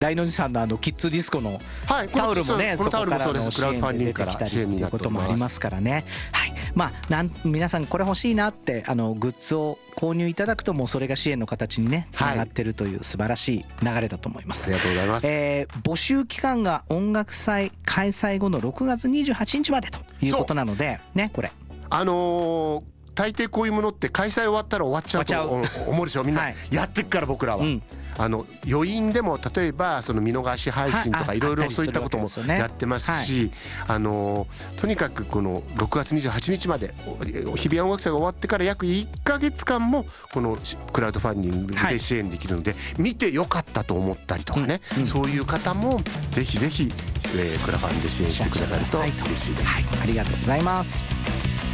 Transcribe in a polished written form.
大の字さんのキッズディスコのはい、 タオルもね、 このタオルもそこからのそうです。クラウドファンディングから支援になっております。 ということもありますからね。はい、まあ皆さんこれ欲しいなってグッズを購入いただくと、もうそれが支援の形にねつながってるという素晴らしい流れだと思います。 ありがとうございます。 募集期間が音楽祭開催後の6月28日までということなのでね、これ大抵こういうものって開催終わったら終わっちゃうと思うでしょ。みんなやってっから僕らは、余韻でも例えばその見逃し配信とかいろいろそういったこともやってますし、とにかくこの6月28日まで日比谷音楽祭が終わってから約1ヶ月間もこのクラウドファンディングで支援できるので、見てよかったと思ったりとかね、そういう方もぜひぜひクラファンで支援してくださると嬉しいです。 ありがとうございます。